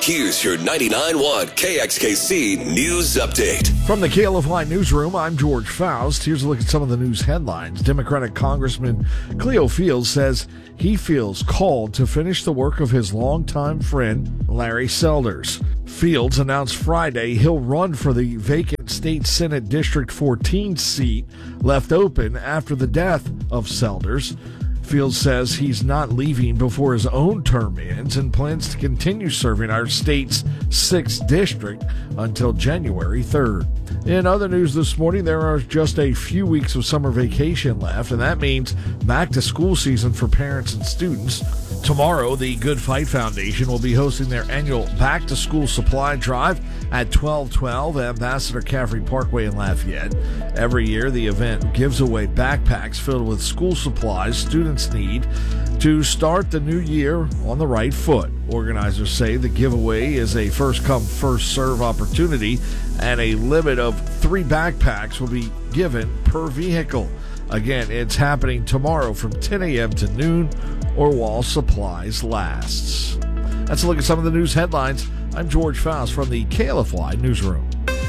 Here's your 99.1 KXKC News Update. From the KLFY Newsroom, I'm George Faust. Here's a look at some of the news headlines. Democratic Congressman Cleo Fields says he feels called to finish the work of his longtime friend, Larry Selders. Fields announced Friday he'll run for the vacant State Senate District 14 seat left open after the death of Selders. Fields says he's not leaving before his own term ends and plans to continue serving our state's 6th district until January 3rd. In other news this morning, there are just a few weeks of summer vacation left, and that means back to school season for parents and students. Tomorrow, the Good Fight Foundation will be hosting their annual Back to School Supply Drive at 1212 Ambassador Caffrey Parkway in Lafayette. Every year, the event gives away backpacks filled with school supplies students need to start the new year on the right foot. Organizers say the giveaway is a first-come, first-serve opportunity, and a limit of 3 backpacks will be given per vehicle. Again, it's happening tomorrow from 10 a.m. to noon or while supplies lasts. That's a look at some of the news headlines. I'm George Faust from the KLFY Newsroom.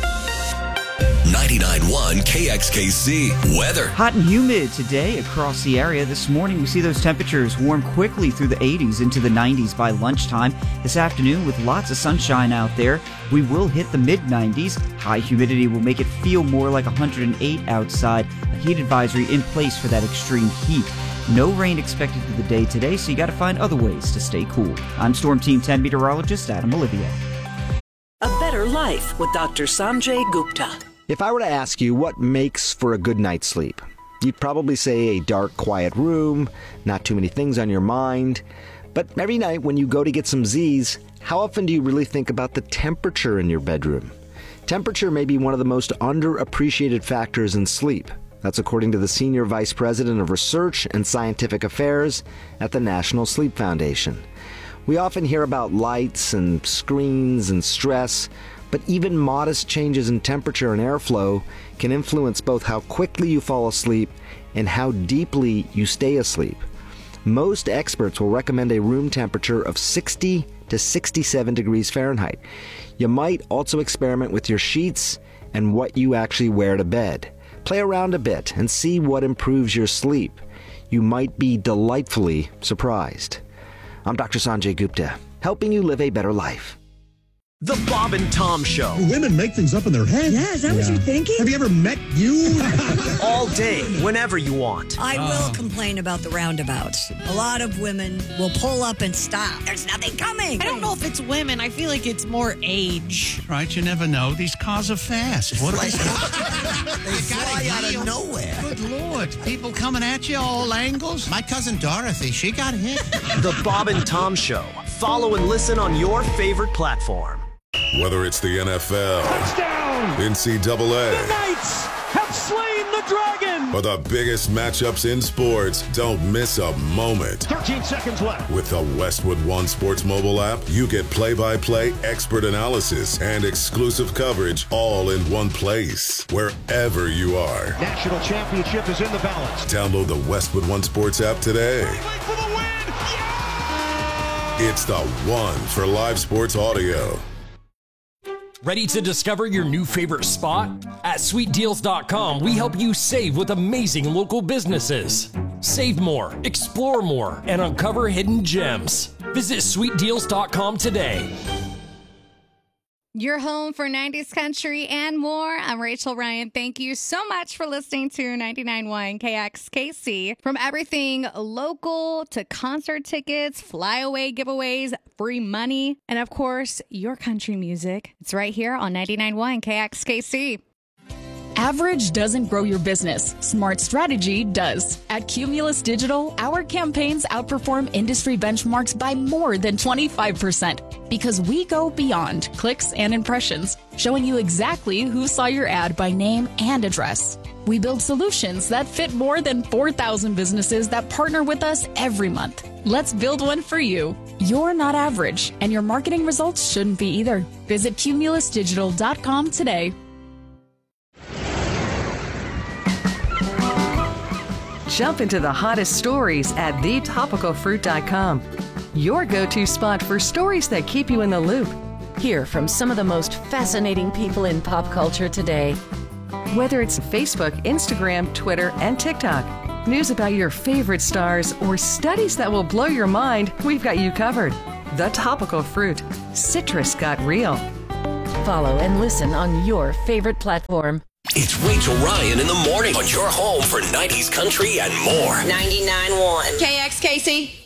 99.1 KXKC weather. Hot and humid today across the area. This morning we see those temperatures warm quickly through the 80s into the 90s by lunchtime. This afternoon with lots of sunshine out there, we will hit the mid-90s. High humidity will make it feel more like 108 outside. A heat advisory in place for that extreme heat. No rain expected through the day today, so you got to find other ways to stay cool. I'm Storm Team 10 meteorologist Adam Olivier. A better life with Dr. Sanjay Gupta. If I were to ask you what makes for a good night's sleep, you'd probably say a dark, quiet room, not too many things on your mind. But every night when you go to get some Z's, how often do you really think about the temperature in your bedroom? Temperature may be one of the most underappreciated factors in sleep. That's according to the Senior Vice President of Research and Scientific Affairs at the National Sleep Foundation. We often hear about lights and screens and stress, but even modest changes in temperature and airflow can influence both how quickly you fall asleep and how deeply you stay asleep. Most experts will recommend a room temperature of 60 to 67 degrees Fahrenheit. You might also experiment with your sheets and what you actually wear to bed. Play around a bit and see what improves your sleep. You might be delightfully surprised. I'm Dr. Sanjay Gupta, helping you live a better life. The Bob and Tom Show. Women make things up in their head. Yeah, is that what you're thinking? Have you ever met you? All day, whenever you want. I will complain about the roundabouts. A lot of women will pull up and stop. There's nothing coming. I don't know if it's women. I feel like it's more age. Right, you never know. These cars are fast. What they fly out of nowhere. Good Lord. People coming at you all angles. My cousin Dorothy, she got hit. The Bob and Tom Show. Follow and listen on your favorite platform. Whether it's the NFL, touchdown, NCAA, the Knights have slain the dragon, or the biggest matchups in sports, don't miss a moment. 13 seconds left. With the Westwood One Sports mobile app, you get play-by-play expert analysis and exclusive coverage all in one place, wherever you are. National championship is in the balance. Download the Westwood One Sports app today. For the win. Yeah! It's the one for live sports audio. Ready to discover your new favorite spot? At sweetdeals.com, we help you save with amazing local businesses. Save more, explore more, and uncover hidden gems. Visit sweetdeals.com today. Your home for 90s country and more. I'm Rachel Ryan. Thank you so much for listening to 99.1 KXKC. From everything local to concert tickets, flyaway giveaways, free money, and of course, your country music. It's right here on 99.1 KXKC. Average doesn't grow your business. Smart strategy does. At Cumulus Digital, our campaigns outperform industry benchmarks by more than 25% because we go beyond clicks and impressions, showing you exactly who saw your ad by name and address. We build solutions that fit more than 4,000 businesses that partner with us every month. Let's build one for you. You're not average, and your marketing results shouldn't be either. Visit cumulusdigital.com today. Jump into the hottest stories at thetopicalfruit.com. Your go-to spot for stories that keep you in the loop. Hear from some of the most fascinating people in pop culture today. Whether it's Facebook, Instagram, Twitter, and TikTok, news about your favorite stars, or studies that will blow your mind, we've got you covered. The Topical Fruit. Citrus got real. Follow and listen on your favorite platform. It's Rachel Ryan in the morning on your home for 90s country and more. 99.1 KXKC.